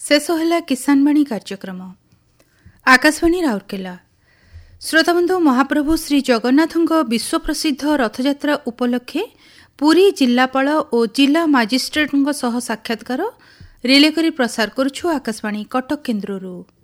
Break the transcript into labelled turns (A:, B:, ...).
A: शेष है किसानवाणी कार्यक्रम। आकाशवाणी राउरकेला। श्रोताबंधु, महाप्रभु श्री जगन्नाथ विश्व प्रसिद्ध रथयात्रा उपलक्षे पुरी जिलापाल और जिला मजिस्ट्रेट साक्षात्कार रिले करी प्रसार करुछु आकाशवाणी कटक केन्द्ररू।